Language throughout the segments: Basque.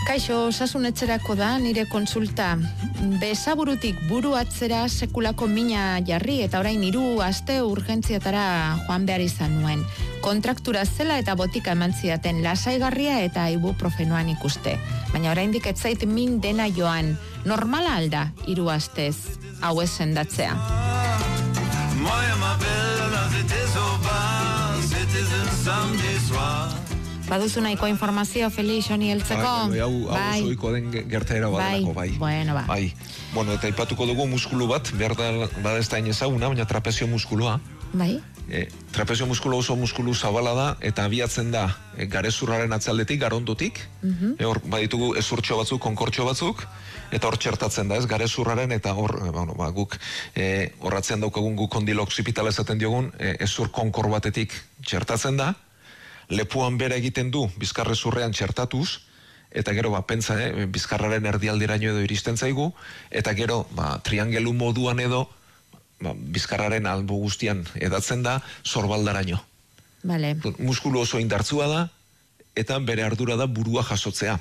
Kaixo, osasun etxerako da nire kontsulta. Besaburutik buru atzera sekulako mina jarri eta orain 3 aste urgentziatara joan behar izan nuen. Kontraktura zela eta botika eman zidaten lasaigarria eta ibuprofenoan ikuste. Baina oraindik ez zait min dena joan. Normala alda 3 astez hau ez sendatzea. Baduzu nahiko informazio, Felix, honi heltzeko? Hau osoiko den gertaera badelako, bai. Bai. Bueno, eta aipatuko dugu muskulu bat, behar da bada ez da inezaguna, baina trapezio muskulua. Bai. Trapezio muskulu oso muskulu zabala da, eta abiatzen da garezurraren atzaldetik, garondotik. Hor, baditugu ezurtxo batzuk, konkortxo batzuk, eta hor txertatzen da, ez, garezurraren, eta hor, guk horratzean daukagun guk kondilo oksipitala esaten diogun, ezur konkor batetik txertatzen da, lepuan bera egiten du, bizkarrezurrean txertatuz, eta gero, pentsa, bizkarraren erdialderaino edo iristen zaigu, eta gero, triangelu moduan edo, bizkarraren albo guztian edatzen da, zorbaldaraino. Vale. Muskulu oso indartzua da, eta bere ardura da burua jasotzea.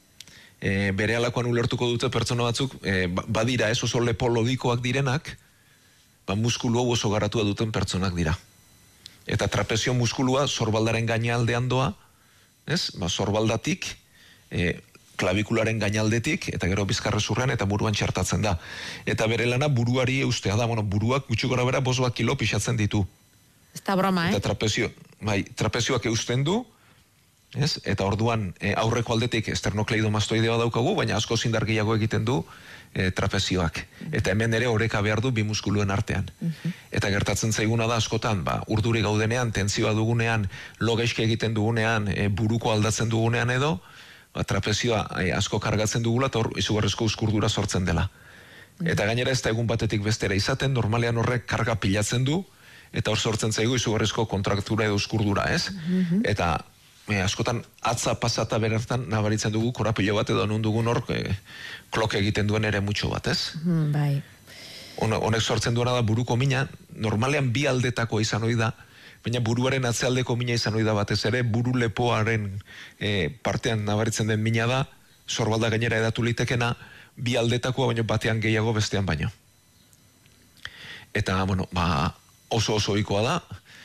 Bere alakoan ulertuko dute pertsona batzuk, badira ez oso lepo lodikoak direnak, muskulu hau oso garatua duten pertsonak dira. Eta trapezio muskulua zorbaldaren gainaldean doa, ez? Zorbaldatik, klabikularen gainaldetik, eta gero bizkarrezurrean eta buruan txertatzen da. Eta bere lana buruari eustea da, buruak gutxi gora bera 5 kilo pixatzen ditu. Ez da broma, Eta trapezioak eusten du, ez? Eta orduan aurreko aldetik esternokleidomastoidea daukagu, baina asko indar gehiago egiten du trapezioak. Eta hemen ere oreka behar du bi muskuluen artean. Eta gertatzen zaiguna da askotan, urduri gaudenean, tentzioa dugunean, logeizke egiten dugunean, buruko aldatzen dugunean edo, trapezioa asko kargatzen dugula eta hor izugarrizko uskurdura sortzen dela. Eta gainera ez da egun batetik bestera izaten, normalean horrek karga pilatzen du, eta hor sortzen zaigu izugarrizko kontraktura edo uskurdura, ez? Eta askotan atza pasata berertan nabaritzen dugu korapilo bat edo non dugun hor klok egiten duen ere mutxo bat, ez? Bai. Honek sortzen duena da buruko mina, normalean bi aldetako izan ohi da, baina buruaren atzealdeko mina izan ohi da batez ere, buru lepoaren partean nabaritzen den mina da, zorbalda gainera edatu litekena, bi aldetakoa baino batean gehiago bestean baino. Eta, oso ohikoa da,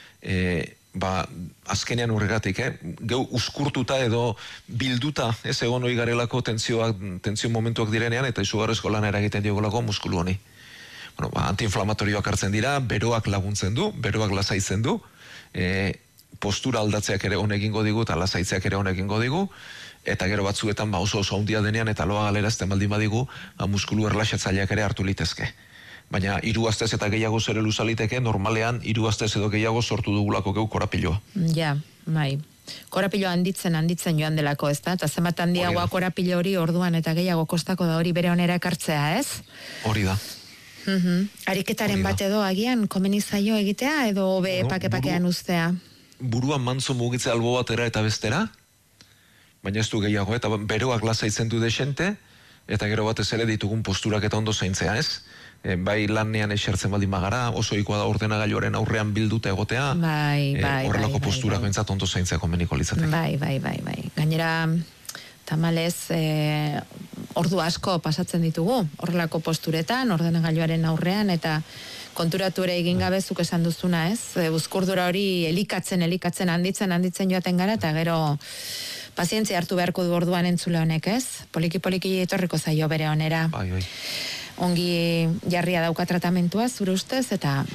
azkenean horregatik, geu uskurtuta edo bilduta ez egon hori garelako tentzio momentuak direnean, eta izugarrizko lan eragiten diogolako muskulu honi. Antiinflamatorioak hartzen dira, beroak laguntzen du, beroak lasaitzen du, postura aldatzeak ere honegingo digu, eta lasaitzeak ere honegingo digu, eta gero batzuetan oso handia denean, eta loa galerazten baldin badigu, muskulu erlaxatzaileak ere hartu litezke. Baina 3 astez eta gehiago zere luzaliteke, normalean 3 astez edo gehiago sortu dugulako geu korapiloa. Ja, bai. Korapilo handitzen joan delako, ez da? Eta zenbat handiagoa korapilo hori orduan eta gehiago kostako da hori bere onera ekartzea, ez? Hori da. Ariketaren bat edo agian komenizaio egitea edo hobe pake-pakean uztea? Buruan mantzo mugitzea albo batera eta bestera, baina ez du gehiago, eta beroak lasaitzen du desente, eta gero batez ere ditugun posturak eta ondo zaintzea, ez? Bai lanean esertzen baldin bagara, oso ohikoa da ordenagailuaren aurrean bilduta egotea, horrelako posturak bentsat ondo zaintzea komeniko litzateke. Bai. Gainera, tamalez, ordu asko pasatzen ditugu, horrelako posturetan, ordenagailuaren aurrean, eta konturatu ere egin gabe zuk esan duzuna, ez? Uzkurdura hori elikatzen handitzen joaten gara, eta gero pazientzia hartu beharko du orduan entzule honek, ez? Poliki etorriko zaio bere onera. Bai. Ongi jarria dauka tratamentua, zure ustez, eta,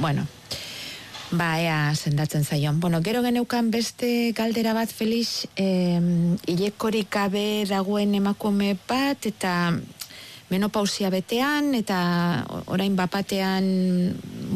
ea sendatzen zaion. Gero geneukan beste galdera bat, Felix, hilekorik gabe dagoen emakume bat, eta menopausia betean, eta orain bapatean,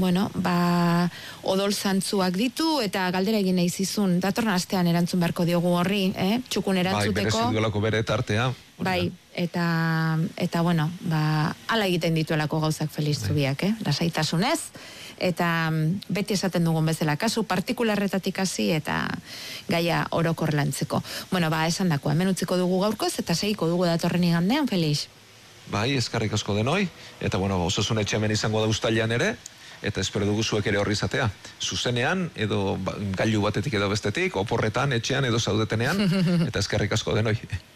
odol zantzuak ditu, eta galdera egin nahi zizun, datorren astean erantzun beharko diogu horri, txukun erantzuteko. Bai, berezit bere tartea. Bai, eta ala egiten dituelako gauzak Felix Zubiak, lasaitasunez, eta beti esaten dugun bezala, kasu partikularretatik hasi eta gaia orokor lantzeko. Esan dako, hemen utziko dugu gaurkoz, eta segiko dugu datorren igandean, Felix. Bai, eskarrik asko denoi, eta osasun etxe hemen izango da uztailean ere, eta espero dugu zuek ere horri izatea. Zuzenean, edo gailu batetik edo bestetik, oporretan, etxean edo zaudetenean, eta eskerrik asko denoi.